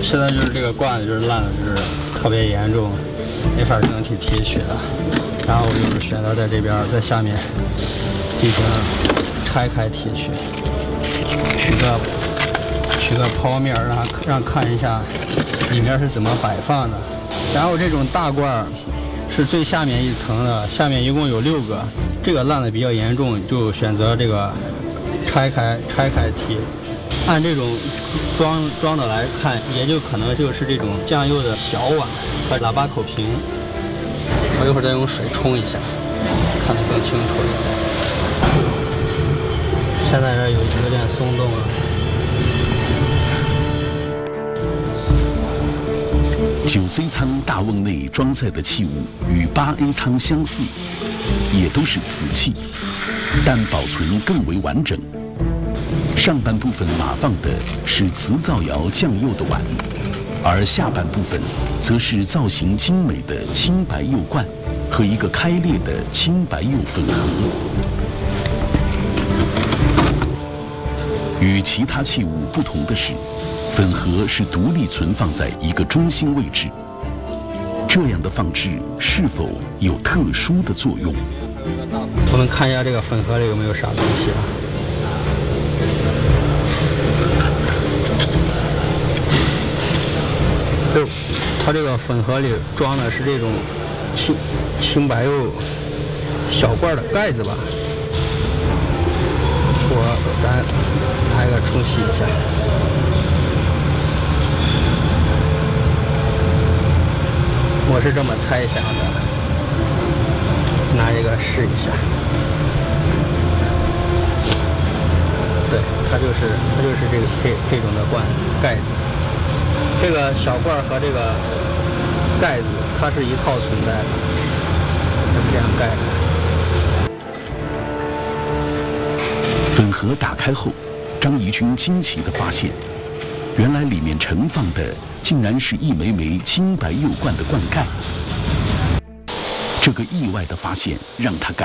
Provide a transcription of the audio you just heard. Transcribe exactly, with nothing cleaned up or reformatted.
现在就是这个罐子就是烂的是特别严重，没法整体提取了。然后我就是选择在这边在下面进行拆开提取，取个取个剖面，让让看一下里面是怎么摆放的。然后这种大罐是最下面一层的，下面一共有六个，这个烂的比较严重，就选择这个拆开拆开提。按这种装装的来看，也就可能就是这种酱油的小碗和喇叭口瓶。我一会儿再用水冲一下，看得更清楚一点。现在这有有点松动了。 九 C 舱大瓮内装载的器物与八 A 舱相似，也都是瓷器，但保存更为完整。上半部分码放的是瓷造窑酱釉的碗，而下半部分则是造型精美的青白釉罐和一个开裂的青白釉粉盒。与其他器物不同的是，粉盒是独立存放在一个中心位置。这样的放置是否有特殊的作用？ 我们看一下这个粉盒里有没有啥东西啊？哦，它这个粉盒里装的是这种青青白釉小罐的盖子吧？我咱拿一个冲洗一下。我是这么猜想的，拿一个试一下。对，它就是它就是这个这这种的罐盖子。这个小罐和这个盖子，它是一套存在的，它是这样盖的。 粉盒打开后，张怡君惊奇地发现，原来里面盛放的竟然是一枚枚青白釉罐的罐盖。这个意外的发现让他感